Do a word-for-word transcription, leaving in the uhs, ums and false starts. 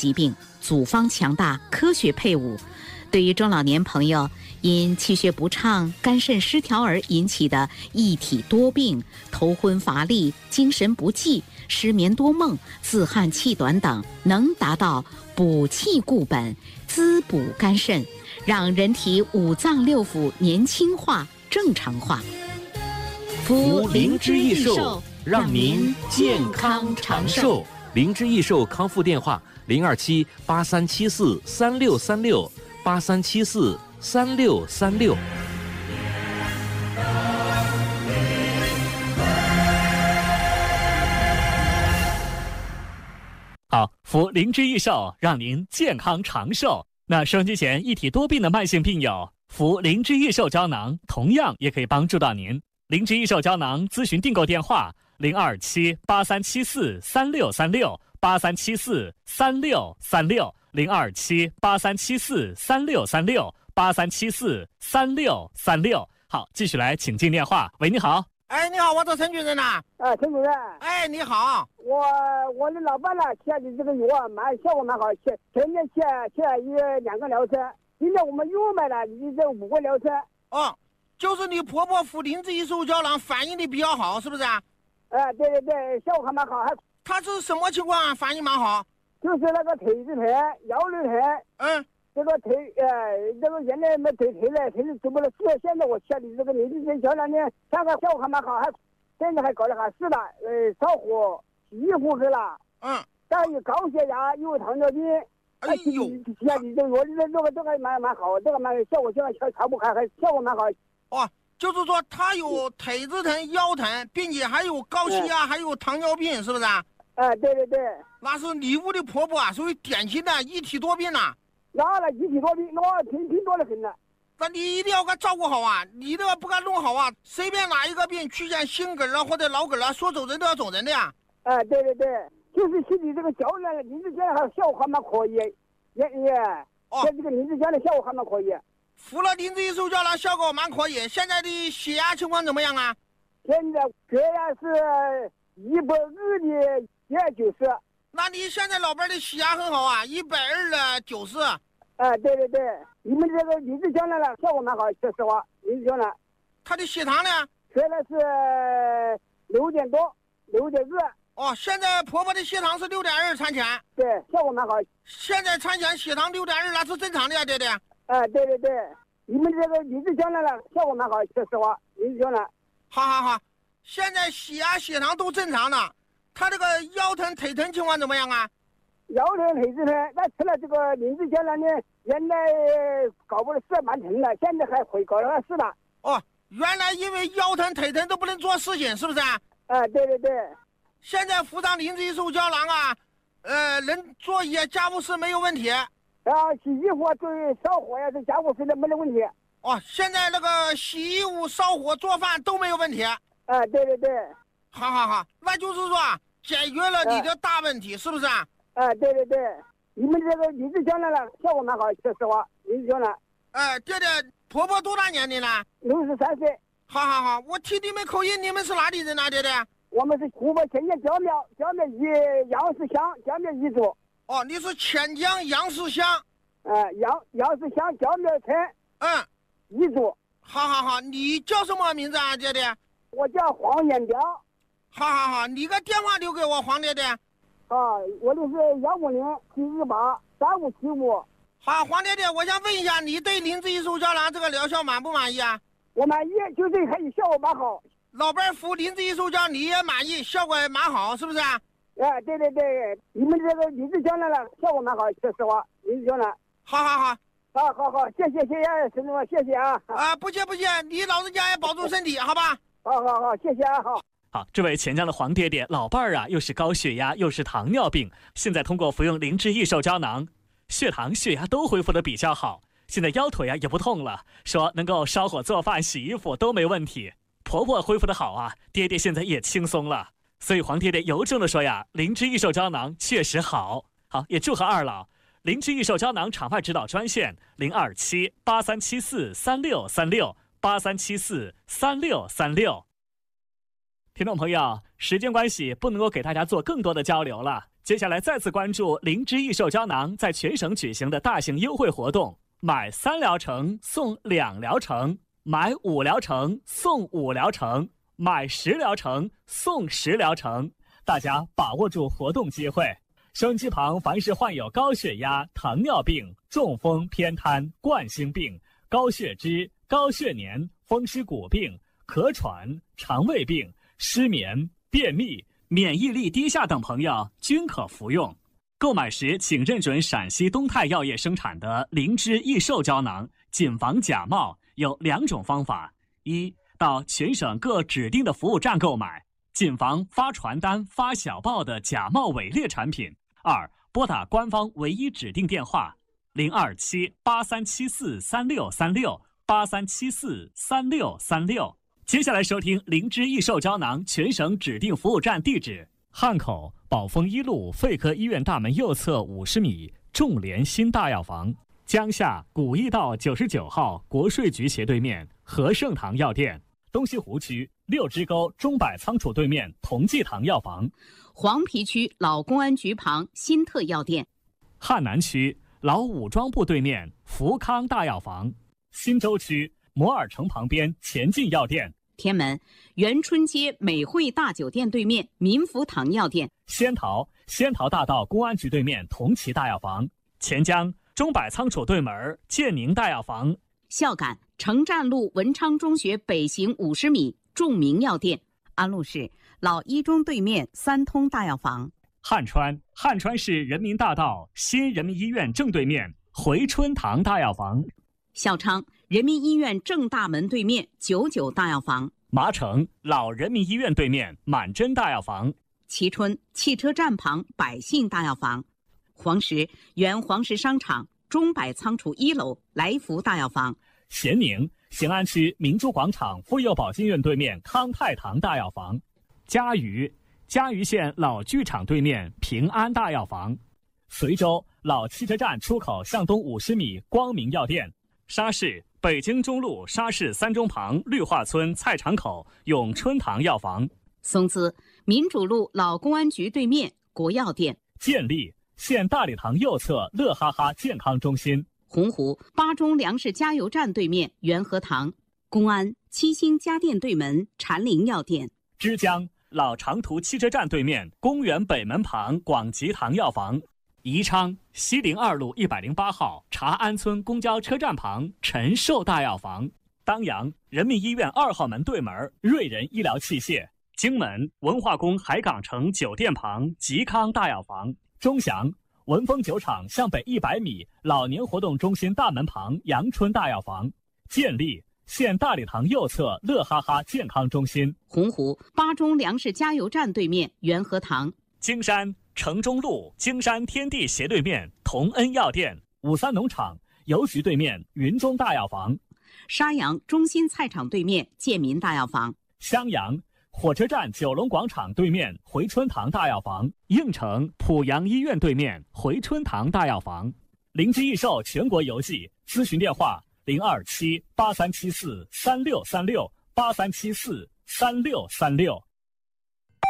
疾病，组方强大，科学配伍。对于中老年朋友因气血不畅、肝肾失调而引起的一体多病、头昏乏力、精神不济、失眠多梦、自汗气短等，能达到补气固本、滋补肝肾，让人体五脏六腑年轻化、正常化。 服灵芝益寿，让您健康长寿。灵芝益寿康复电话：零二七八三七四三六三六八三七四三六三六。 好，服灵芝益寿，让您健康长寿。那收音机前一体多病的慢性病友，服灵芝益寿胶囊同样也可以帮助到您。灵芝益寿胶囊咨询订购电话：零二七八三七四三六三六八三七四三六三六零二七八三七四三六三六八三七四三六三六。好，继续来请进电话。喂，你好。 哎，你好，我是陈主任呐。 啊，陈主任。 哎，你好。 我我的老伴呢，吃的这个药蛮效果蛮好，吃前面吃吃了一两个疗程，现在我们又买了你这五个疗程。 哦，就是你婆婆服灵芝益寿胶囊反应的比较好，是不是啊？ 哎，对对对，效果还蛮好。还她是什么情况反应蛮好？ 就是那个腿子疼、腰腿疼。 嗯。 这个腿呃，这个原来没腿腿了，腿是怎么了？是现在我吃的这个灵芝胶囊呢，看看效果还蛮好，还现在还搞得还是的，呃，烧火洗衣服去了。 嗯。 再有高血压，又有糖尿病。 哎呦， 吃你这我这这个这个蛮蛮好，这个蛮效果现在调不开，还效果蛮好。 哦，就是说他有腿子疼、腰疼，并且还有高血压，嗯、还有糖尿病，是不是啊？ 哎，对对对。 那是你屋的婆婆啊，属于典型的一体多病呐。 那了一体多病，那挺挺多的很了。 那你一定要给照顾好啊！你这个不给弄好啊，随便哪一个病出现心梗啊或者脑梗啊，说走人都要走人的呀。 哎，对对对，就是身体这个胶囊，灵芝胶囊效果还蛮可以，也也。哦。这个灵芝胶囊效果还蛮可以。 服了灵芝益寿胶囊效果蛮可以。现在的血压情况怎么样啊？ 现在血压是一百二的一百九十。 那你现在老伴的血压很好啊，一百二的九十。 哎，对对对，你们这个灵芝胶囊呢，效果蛮好，说实话，灵芝胶囊。 他的血糖呢？ 原来是六点多，六点二。 哦，现在婆婆的血糖是六点二，产前。 对，效果蛮好。 现在产前血糖六点二，那是正常的呀，对不对？ 哎，对对对，你们这个灵芝胶囊呢，效果蛮好，说实话，灵芝胶囊。 好好好，现在血压、血糖都正常的。他这个腰疼、腿疼情况怎么样啊？ 腰疼、腿子疼，那吃了这个灵芝胶囊呢，原来搞不的是蛮疼的，现在还会搞了是的。 哦，原来因为腰疼、腿疼都不能做事情，是不是啊？ 哎，对对对。 现在服上灵芝益寿胶囊啊，呃，能做一些家务事没有问题。 啊，洗衣服、对烧火呀，这家务事的没得问题。 哦，现在那个洗衣服、烧火、做饭都没有问题。 哎，对对对。 好好好，那就是说解决了你的大问题，哎、是不是啊？ 哎，对对对，你们这个灵芝胶囊呢，效果蛮好，说实话，灵芝胶囊。 哎，对对，婆婆多大年龄了？ 六十三岁。 好好好，我听你们口音，你们是哪里人啊？对对？ 我们是湖北潜江焦苗，焦苗一杨氏乡，焦苗一族。 哦，你是潜江杨氏乡。 呃，杨杨氏乡焦苗村。 嗯， 一族。 好好好，你叫什么名字啊，爹爹？ 我叫黄延彪。 好好好，你个电话留给我，黄爹爹。 啊，我的是幺五零七一八三五七五。 好，黄爹爹，我想问一下，你对灵芝益寿胶囊这个疗效满不满意啊？ 我满意，就是还有效果蛮好。 老伴服灵芝益寿胶你也满意，效果也蛮好，是不是啊？ 哎，对对对，你们这个灵芝胶囊呢，效果蛮好，说实话，灵芝胶囊。 好好好， 好好好，谢谢谢谢陈总，谢谢啊。 啊，不谢不谢，你老人家也保重身体，好吧？ 好好好，谢谢啊，好。 好，这位钱江的黄爹爹老伴儿啊，又是高血压又是糖尿病，现在通过服用灵芝益寿胶囊，血糖血压都恢复的比较好，现在腰腿啊也不痛了，说能够烧火做饭洗衣服都没问题。婆婆恢复的好啊，爹爹现在也轻松了，所以黄爹爹由衷的说呀，灵芝益寿胶囊确实好。好，也祝贺二老。灵芝益寿胶囊场外指导专线零二七八三七四三六三六八三七四三六三六。听众朋友，时间关系不能够给大家做更多的交流了， 接下来再次关注灵芝益寿胶囊在全省举行的大型优惠活动，买三疗程送两疗程，买五疗程送五疗程，买十疗程送十疗程，大家把握住活动机会。收音机旁凡是患有高血压、糖尿病、中风、偏瘫、冠心病、高血脂、高血粘、风湿骨病、咳喘、肠胃病、失眠、便秘、免疫力低下等朋友均可服用。购买时请认准陕西东泰药业生产的灵芝益寿胶囊，谨防假冒。有两种方法：一，到全省各指定的服务站购买，谨防发传单、发小报的假冒伪劣产品；二，拨打官方唯一指定电话零二七八三七四三六三六八三七四三六三六。接下来收听灵芝益寿胶囊全省指定服务站地址：汉口宝丰一路肺科医院大门右侧五十米众联新大药房，江夏古驿道九十九号国税局斜对面和盛堂药店，东西湖区六支沟中百仓储对面同济堂药房， 黄陂区老公安局旁新特药店， 汉南区老武装部对面福康大药房，新洲区摩尔城旁边前进药店， 天门元春街美汇大酒店对面民福堂药店， 仙桃仙桃大道公安局对面同齐大药房，钱江中百仓储对门建宁大药房， 孝感城站路文昌中学北行五十米众明药店，安陆市老一中对面三通大药房， 汉川汉川市人民大道新人民医院正对面回春堂大药房， 孝昌人民医院正大门对面九九大药房， 麻城老人民医院对面满珍大药房， 蕲春汽车站旁百信大药房，黄石原黄石商场中百仓储一楼来福大药房， 咸宁咸安区明珠广场妇幼保健院对面康泰堂大药房，嘉鱼嘉鱼县老剧场对面平安大药房，随州老汽车站出口向东五十米光明药店，沙市北京中路沙市三中旁绿化村菜场口永春堂药房， 松滋民主路老公安局对面国药店， 建立县大礼堂右侧乐哈哈健康中心， 洪湖巴中粮食加油站对面元和堂，公安七星家电对门禅林药店， 枝江老长途汽车站对面公园北门旁广吉堂药房，宜昌西陵二路一百零八号茶安村公交车站旁陈寿大药房，当阳人民医院二号门对门瑞仁医疗器械，荆门文化宫海港城酒店旁吉康大药房，钟祥文峰酒厂向北一百米老年活动中心大门旁阳春大药房，建立县大礼堂右侧乐哈哈健康中心， 洪湖巴中粮食加油站对面元和堂， 京山城中路京山天地斜对面同恩药店，五三农场邮局对面云中大药房， 沙阳中心菜场对面建民大药房， 襄阳火车站九龙广场对面回春堂大药房，应城濮阳医院对面回春堂大药房。灵芝益寿全国邮寄咨询电话零二七八三七四三六三六八三七四三六三六。